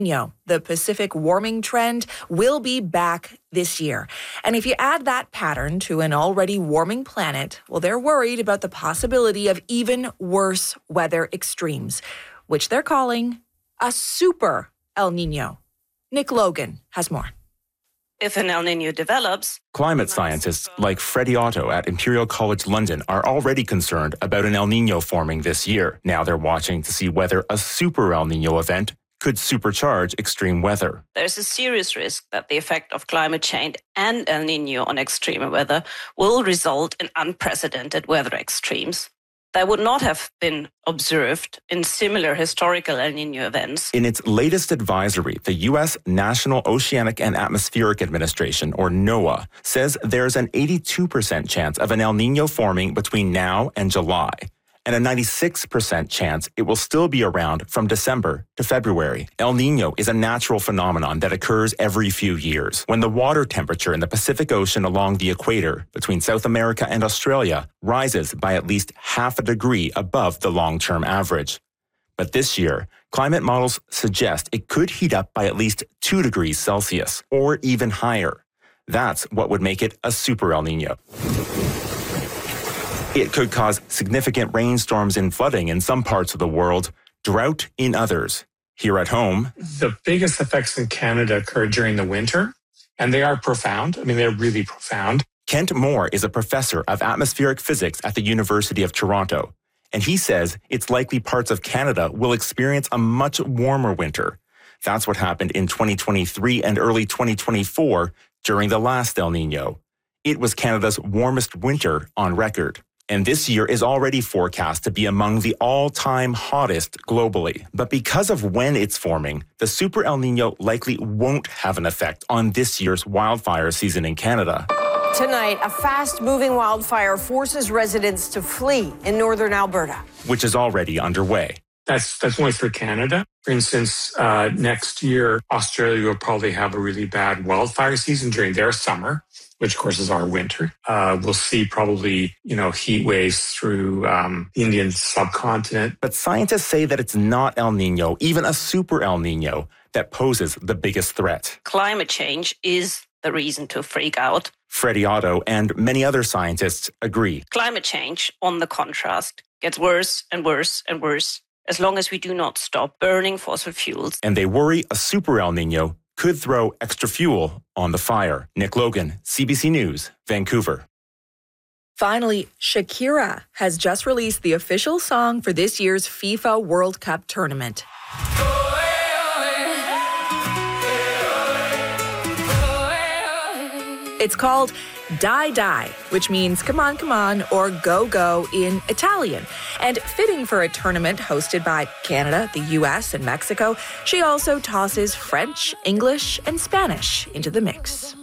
The Pacific warming trend will be back this year. And if you add that pattern to an already warming planet, well, they're worried about the possibility of even worse weather extremes, which they're calling a super El Nino. Nick Logan has more. If an El Nino develops, climate scientists like Freddie Otto at Imperial College London are already concerned about an El Nino forming this year. Now they're watching to see whether a super El Nino event could supercharge extreme weather. There's a serious risk that the effect of climate change and El Nino on extreme weather will result in unprecedented weather extremes that would not have been observed in similar historical El Nino events. In its latest advisory, the U.S. National Oceanic and Atmospheric Administration, or NOAA, says there's an 82% chance of an El Nino forming between now and July, and a 96% chance it will still be around from December to February. El Nino is a natural phenomenon that occurs every few years when the water temperature in the Pacific Ocean along the equator between South America and Australia rises by at least half a degree above the long-term average. But this year, climate models suggest it could heat up by at least 2 degrees Celsius, or even higher. That's what would make it a super El Nino. It could cause significant rainstorms and flooding in some parts of the world, drought in others. Here at home, the biggest effects in Canada occur during the winter, and they are profound. I mean, they're really profound. Kent Moore is a professor of atmospheric physics at the University of Toronto, and he says it's likely parts of Canada will experience a much warmer winter. That's what happened in 2023 and early 2024 during the last El Nino. It was Canada's warmest winter on record. And this year is already forecast to be among the all-time hottest globally. But because of when it's forming, the Super El Nino likely won't have an effect on this year's wildfire season in Canada. Tonight, a fast-moving wildfire forces residents to flee in northern Alberta, which is already underway. That's only for Canada. For instance, next year, Australia will probably have a really bad wildfire season during their summer, which of course is our winter. We'll see probably, heat waves through the Indian subcontinent. But scientists say that it's not El Nino, even a super El Nino, that poses the biggest threat. Climate change is the reason to freak out. Freddie Otto and many other scientists agree. Climate change, on the contrast, gets worse and worse and worse as long as we do not stop burning fossil fuels. And they worry a super El Nino could throw extra fuel on the fire. Nick Logan, CBC News, Vancouver. Finally, Shakira has just released the official song for this year's FIFA World Cup tournament. It's called Die Die, which means come on, or go, go in Italian. And fitting for a tournament hosted by Canada, the US, and Mexico, she also tosses French, English, and Spanish into the mix.